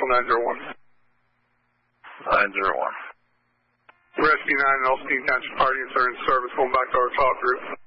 Cancel 901. 901. Rescue 9 and Elstine Township Fire units are in service, going back to our talk group.